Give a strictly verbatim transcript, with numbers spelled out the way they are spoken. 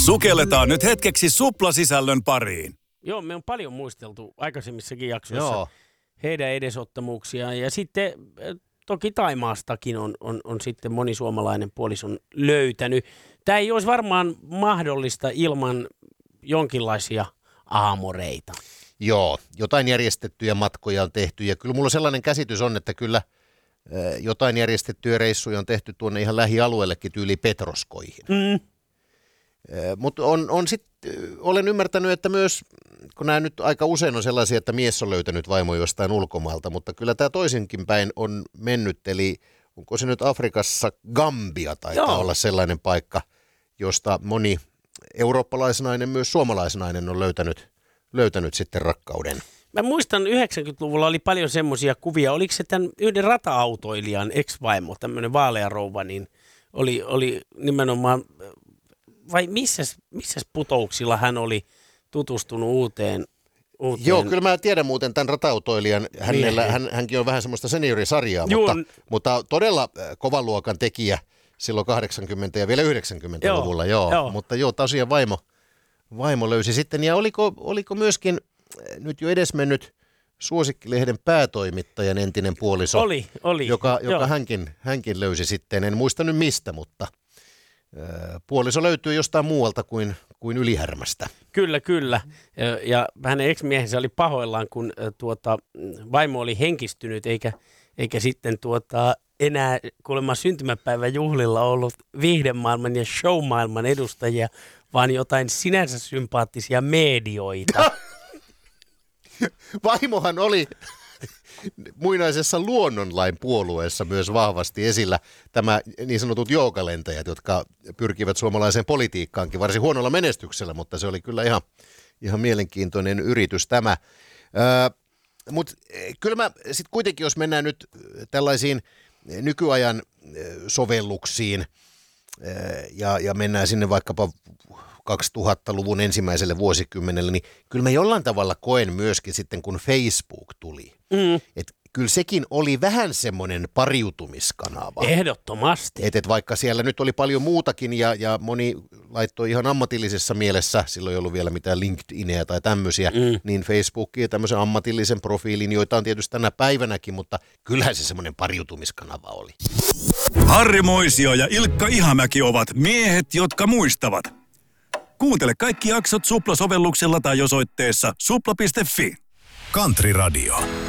Sukelletaan nyt hetkeksi suplasisällön pariin. Joo, me on paljon muisteltu aikaisemmissakin jaksoissa Joo. heidän edesottamuksiaan. Ja sitten toki Taimaastakin on, on, on sitten moni suomalainen puolison löytänyt. Tämä ei olisi varmaan mahdollista ilman jonkinlaisia aamoreita. Joo, jotain järjestettyjä matkoja on tehty ja kyllä mulla sellainen käsitys on, että kyllä jotain järjestettyjä reissuja on tehty tuonne ihan lähialueellekin tyyli Petroskoihin. Mm. Mutta on, on sit, olen ymmärtänyt, että myös, kun nämä nyt aika usein on sellaisia, että mies on löytänyt vaimo jostain ulkomaalta, mutta kyllä tämä toisinkin päin on mennyt, eli onko se nyt Afrikassa Gambia taitaa Joo. olla sellainen paikka, josta moni eurooppalaisnainen, myös suomalaisnainen on löytänyt, löytänyt sitten rakkauden. Mä muistan yhdeksänkymmentäluvulla oli paljon semmoisia kuvia, oliko se tämän yhden rata-autoilijan ex-vaimo, tämmöinen vaalea rouva, niin oli, oli nimenomaan, vai missäs, missäs putouksilla hän oli tutustunut uuteen, uuteen... Joo, kyllä mä tiedän muuten tämän rata-autoilijan, hänellä, hän, hänkin on vähän semmoista seniorisarjaa, Juu. mutta, mutta todella kovan luokan tekijä silloin kahdeksankymmentä- ja vielä yhdeksänkymmentäluvulla, joo, joo. joo. Mutta joo, tosiaan vaimo, vaimo löysi sitten, ja oliko, oliko myöskin nyt jo edesmennyt Suosikkilehden päätoimittajan entinen puoliso, oli, oli. joka, joka hänkin, hänkin löysi sitten, en muista nyt mistä, mutta äh, puoliso löytyy jostain muualta kuin, kuin Ylihärmästä. Kyllä, kyllä. Ja, ja hänen ex-miehensä oli pahoillaan, kun äh, tuota, vaimo oli henkistynyt, eikä, eikä sitten tuota, enää kuulemma syntymäpäivän juhlilla ollut viihdemaailman ja showmaailman edustajia, vaan jotain sinänsä sympaattisia medioita. Vaimohan oli muinaisessa luonnonlain puolueessa myös vahvasti esillä tämä niin sanotut joogalentäjät, jotka pyrkivät suomalaiseen politiikkaankin varsin huonolla menestyksellä, mutta se oli kyllä ihan, ihan mielenkiintoinen yritys tämä. Öö, mutta kyllä mä sitten kuitenkin, jos mennään nyt tällaisiin nykyajan sovelluksiin ja, ja mennään sinne vaikkapa kaksituhattaluvun ensimmäiselle vuosikymmenelle, niin kyllä mä jollain tavalla koen myöskin sitten, kun Facebook tuli. Mm. Että kyllä sekin oli vähän semmoinen pariutumiskanava. Ehdottomasti. Että et vaikka siellä nyt oli paljon muutakin ja, ja moni laittoi ihan ammatillisessa mielessä, silloin ei ollut vielä mitään LinkedInia tai tämmöisiä, mm. niin Facebookia tämmöisen ammatillisen profiilin, joita on tietysti tänä päivänäkin, mutta kyllähän se semmoinen pariutumiskanava oli. Harri Moisio ja Ilkka Ihamäki ovat miehet, jotka muistavat. Kuuntele kaikki jaksot Supla-sovelluksella tai osoitteessa supla piste fi. Country Radio.